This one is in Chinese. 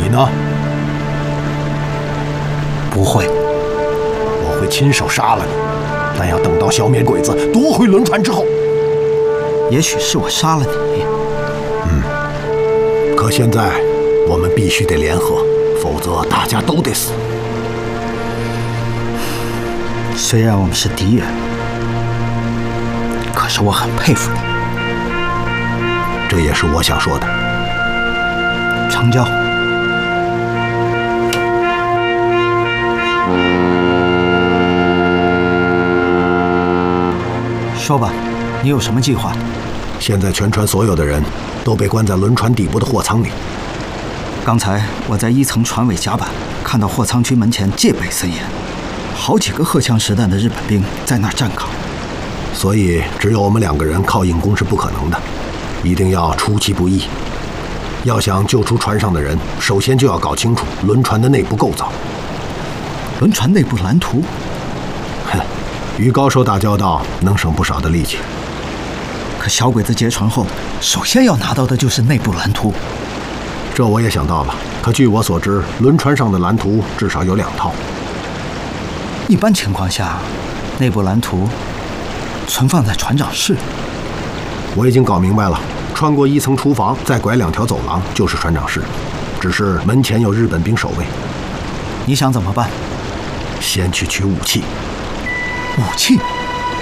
你呢？ 不会， 我会亲手杀了你，但要等到消灭鬼子、夺回轮船之后。 也许是我杀了你。 可现在我们必须得联合，否则大家都得死。 虽然我们是敌人，可是我很佩服你。 这也是我想说的。 成交。说吧，你有什么计划？ 现在全船所有的人都被关在轮船底部的货舱里。 刚才我在1层船尾甲板看到货舱区门前戒备森严，好几个荷枪实弹的日本兵在那儿站岗。 所以只有我们2个人靠硬攻是不可能的，一定要出其不意。要想救出船上的人，首先就要搞清楚轮船的内部构造。 轮船内部蓝图？ 哼，与高手打交道能省不少的力气。 可小鬼子劫船后，首先要拿到的就是内部蓝图。 这我也想到了，可据我所知，轮船上的蓝图至少有2套。 一般情况下，内部蓝图存放在船长室。 我已经搞明白了，穿过1层厨房，再拐2条走廊就是船长室，只是门前有日本兵守卫。 你想怎么办？ 先去取武器。 武器？